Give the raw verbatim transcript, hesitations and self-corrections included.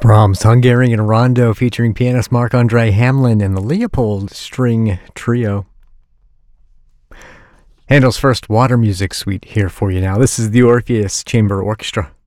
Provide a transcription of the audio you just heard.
Brahms' Hungarian Rondo featuring pianist Marc-Andre Hamelin and the Leopold String Trio. Handel's first water music suite here for you now. This is the Orpheus Chamber Orchestra.